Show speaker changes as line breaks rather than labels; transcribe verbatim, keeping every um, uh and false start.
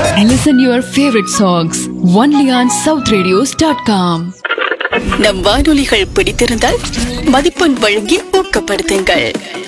Listen your favorite songs only on south radios dot com.
நம் வானொலிகள் பிடித்திருந்தால் மதிப்பெண் வழங்கி ஊக்கப்படுத்துங்கள்.